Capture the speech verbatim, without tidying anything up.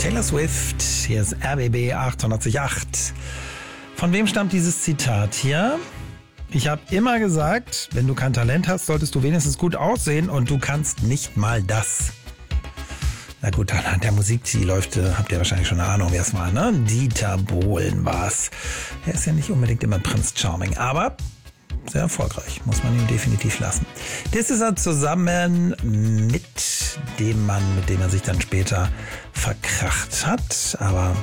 Taylor Swift, hier ist R B B achtundachtzig Komma acht. Von wem stammt dieses Zitat hier? Ich habe immer gesagt, wenn du kein Talent hast, solltest du wenigstens gut aussehen und du kannst nicht mal das. Na gut, anhand der Musik, die läuft, habt ihr wahrscheinlich schon eine Ahnung, wer es war, ne? Dieter Bohlen war's. Er ist ja nicht unbedingt immer Prince Charming, aber sehr erfolgreich, muss man ihm definitiv lassen. Das ist er zusammen mit dem Mann, mit dem er sich dann später verkracht hat, aber